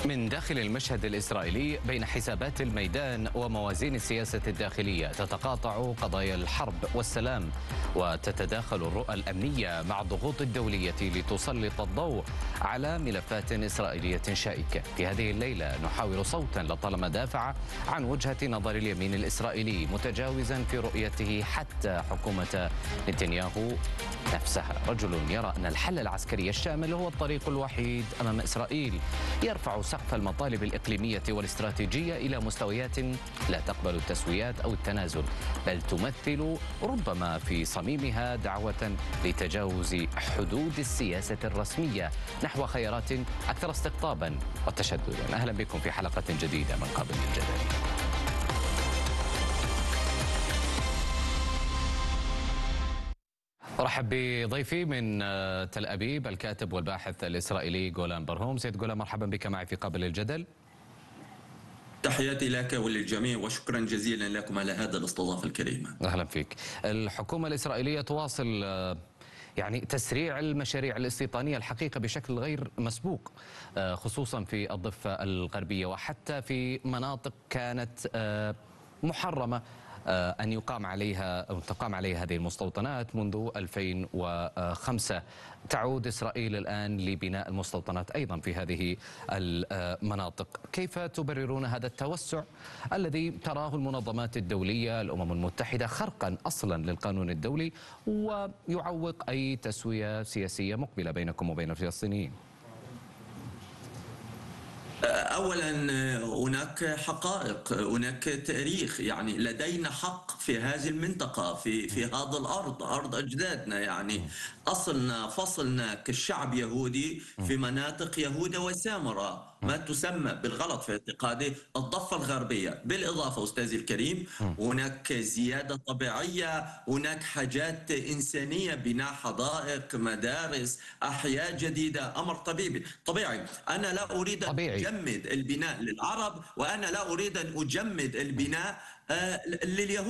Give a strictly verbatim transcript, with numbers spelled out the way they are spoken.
من داخل المشهد الإسرائيلي بين حسابات الميدان وموازين السياسة الداخلية تتقاطع قضايا الحرب والسلام، وتتداخل الرؤى الأمنية مع الضغوط الدولية لتسلط الضوء على ملفات إسرائيلية شائكة. في هذه الليلة نحاول صوتا لطالما دافع عن وجهة نظر اليمين الإسرائيلي، متجاوزا في رؤيته حتى حكومة نتنياهو نفسها. رجل يرى أن الحل العسكري الشامل هو الطريق الوحيد أمام إسرائيل، يرفع سقف المطالب الإقليمية والاستراتيجية إلى مستويات لا تقبل التسويات أو التنازل، بل تمثل ربما في صميمها دعوة لتجاوز حدود السياسة الرسمية نحو خيارات أكثر استقطابا وتشددا. أهلا بكم في حلقة جديدة من قابل للجدل. ارحب بضيفي من تل ابيب الكاتب والباحث الاسرائيلي جولان برهوم. سيد جولان، مرحبا بك معي في قابل الجدل. تحياتي لك وللجميع وشكرا جزيلا لكم على هذا الاستضافه الكريمه. اهلا فيك. الحكومه الاسرائيليه تواصل يعني تسريع المشاريع الاستيطانيه الحقيقه بشكل غير مسبوق، خصوصا في الضفه الغربيه وحتى في مناطق كانت محرمه أن يقام عليها أو تقام عليها هذه المستوطنات منذ ألفين وخمسة. تعود إسرائيل الآن لبناء المستوطنات أيضا في هذه المناطق. كيف تبررون هذا التوسع الذي تراه المنظمات الدولية، الأمم المتحدة، خرقا أصلا للقانون الدولي ويعوق أي تسوية سياسية مقبلة بينكم وبين الفلسطينيين؟ أولا هناك حقائق، هناك تاريخ، يعني لدينا حق في هذه المنطقة، في في هذا الأرض، أرض أجدادنا. يعني أصلنا فصلنا كالشعب يهودي في مناطق يهودا وسامرة، ما تسمى بالغلط في اعتقادي الضفة الغربية. بالإضافة أستاذي الكريم هناك زيادة طبيعية، هناك حاجات إنسانية، بناء حدائق، مدارس، أحياء جديدة، أمر طبيعي طبيعي. أنا لا أريد أن أجمد البناء للعرب، وأنا لا أريد أن أجمد البناء لليهود.